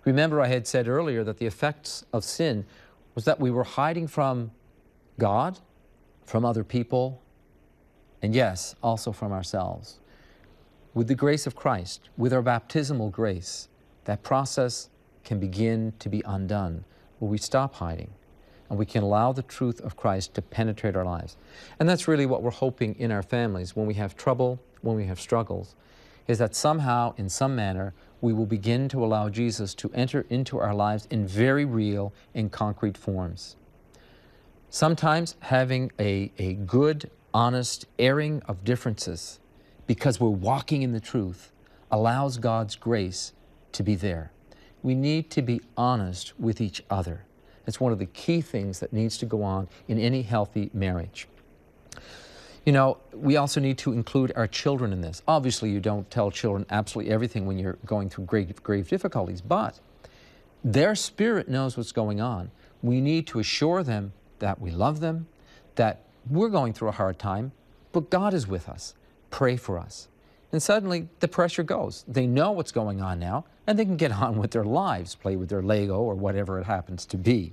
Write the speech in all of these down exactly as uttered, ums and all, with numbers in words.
Remember, I had said earlier that the effects of sin was that we were hiding from God, from other people, and yes, also from ourselves. With the grace of Christ, with our baptismal grace, that process can begin to be undone, where we stop hiding and we can allow the truth of Christ to penetrate our lives. And that's really what we're hoping in our families when we have trouble, when we have struggles, is that somehow, in some manner, we will begin to allow Jesus to enter into our lives in very real and concrete forms. Sometimes having a, a good, honest airing of differences because we're walking in the truth allows God's grace to be there. We need to be honest with each other. It's one of the key things that needs to go on in any healthy marriage. You know, we also need to include our children in this. Obviously, you don't tell children absolutely everything when you're going through grave, grave difficulties, but their spirit knows what's going on. We need to assure them that we love them, that we're going through a hard time, but God is with us. Pray for us. And suddenly, the pressure goes. They know what's going on now, and they can get on with their lives, play with their Lego or whatever it happens to be.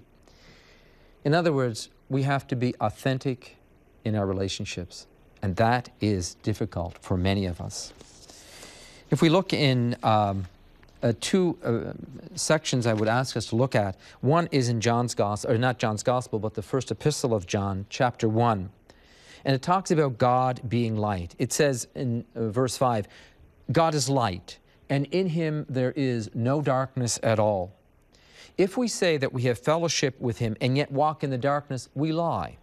In other words, we have to be authentic in our relationships, and that is difficult for many of us. If we look in um, uh, two uh, sections I would ask us to look at, one is in John's Gospel, or not John's Gospel, but the first epistle of John, chapter one. And it talks about God being light. It says in uh, verse five, God is light, and in him there is no darkness at all. If we say that we have fellowship with him and yet walk in the darkness, we lie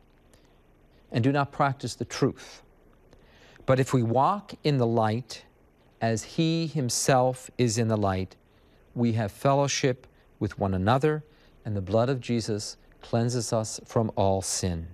and do not practice the truth. But if we walk in the light as he himself is in the light, we have fellowship with one another, and the blood of Jesus cleanses us from all sin.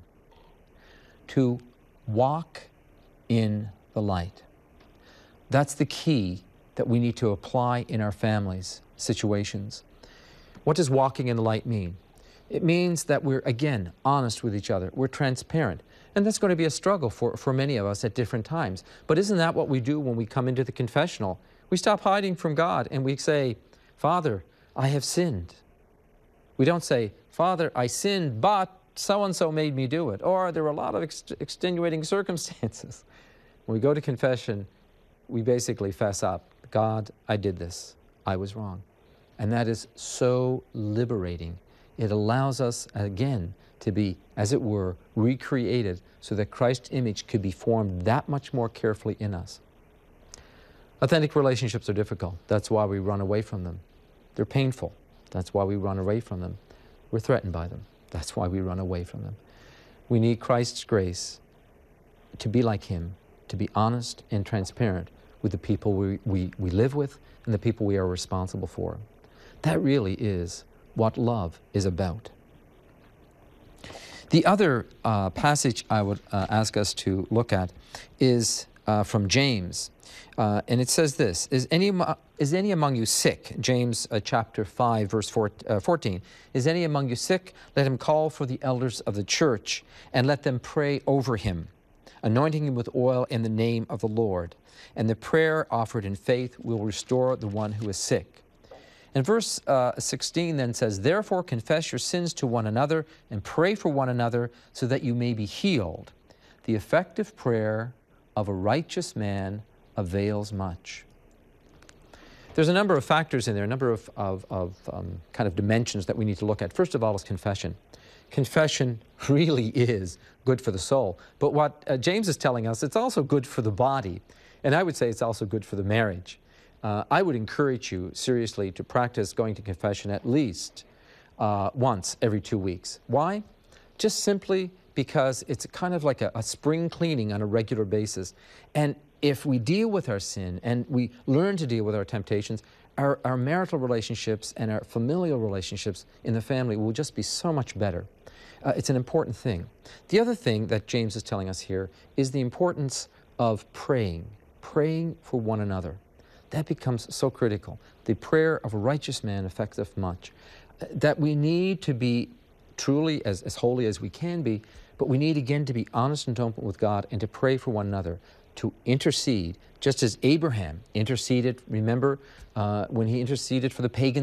To walk in the light. That's the key that we need to apply in our families' situations. What does walking in the light mean? It means that we're, again, honest with each other. We're transparent. And that's going to be a struggle for, for many of us at different times. But isn't that what we do when we come into the confessional? We stop hiding from God and we say, Father, I have sinned. We don't say, Father, I sinned, but so-and-so made me do it. Or there were a lot of ex extenuating circumstances. When we go to confession, we basically fess up. God, I did this. I was wrong. And that is so liberating. It allows us, again, to be, as it were, recreated so that Christ's image could be formed that much more carefully in us. Authentic relationships are difficult. That's why we run away from them. They're painful. That's why we run away from them. We're threatened by them. That's why we run away from them. We need Christ's grace to be like him, to be honest and transparent with the people we, we, we live with and the people we are responsible for. That really is what love is about. The other uh, passage I would uh, ask us to look at is uh, from James. Uh, and it says this, is any, is any among you sick? James uh, chapter five, verse fourteen. Is any among you sick? Let him call for the elders of the church and let them pray over him, anointing him with oil in the name of the Lord. And the prayer offered in faith will restore the one who is sick. And verse uh, sixteen then says, therefore confess your sins to one another and pray for one another so that you may be healed. The effective prayer of a righteous man avails much. There's a number of factors in there, a number of, of, of um, kind of dimensions that we need to look at. First of all is confession. Confession really is good for the soul. But what uh, James is telling us, it's also good for the body. And I would say it's also good for the marriage. Uh, I would encourage you seriously to practice going to confession at least uh, once every two weeks. Why? Just simply because it's kind of like a, a spring cleaning on a regular basis. And if we deal with our sin and we learn to deal with our temptations, our, our marital relationships and our familial relationships in the family will just be so much better. Uh, it's an important thing. The other thing that James is telling us here is the importance of praying, praying for one another. That becomes so critical. The prayer of a righteous man affecteth much. Uh, that we need to be truly as, as holy as we can be, but we need again to be honest and open with God and to pray for one another, to intercede, just as Abraham interceded, remember, uh, when he interceded for the pagans